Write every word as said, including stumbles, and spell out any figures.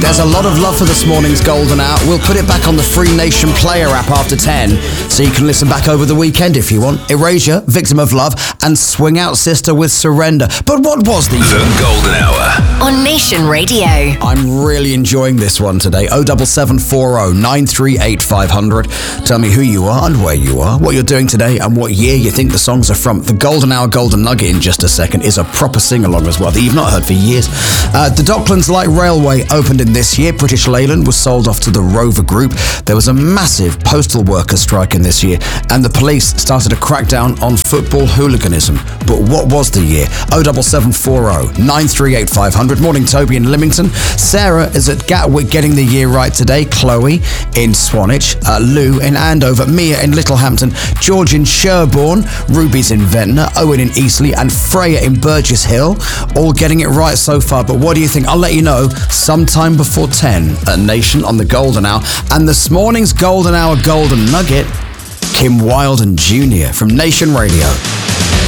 There's a lot of love for this morning's Golden Hour. We'll put it back on the Free Nation Player app after ten, so you can listen back over the weekend if you want. Erasure, Victim of Love, and Swing Out Sister with Surrender. But what was the... The Golden Hour. On Nation Radio. I'm really enjoying this one today. oh seven seven four oh nine three eight five hundred. Tell me who you are and where you are, what you're doing today, and what year you think the songs are from. The Golden Hour Golden Nugget in just a second is a proper sing-along as well that you've not heard for years. Uh, the Docklands Light Railway opened in this year. British Leyland was sold off to the Rover Group. There was a massive postal workers strike in this year, and the police started a crackdown on football hooliganism. But what was the year? oh seven seven four oh nine three eight five hundred. Morning, Toby in Lymington. Sarah is at Gatwick getting the year right today. Chloe in Swanage. Uh, Lou in Andover. Mia in Littlehampton. George in Sherborne. Ruby's in Ventnor. Owen in Eastleigh. And Freya in Burgess Hill. All getting it right so far. But what do you think? I'll let you know sometime before ten at Nation on the Golden Hour. And this morning's Golden Hour Golden Nugget, Kim Wilde and Junior from Nation Radio.